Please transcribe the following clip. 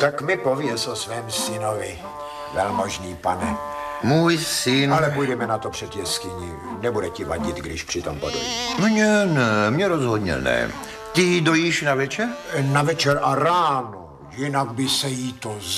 Tak mi pověz o svém synovi, velmožný pane. Můj syn... Ale půjdeme na to před jeskyní. Nebude ti vadit, když přitom podojí. No ne, mě rozhodně ne. Ty dojíš na večer? Na večer a ráno, jinak by se jí to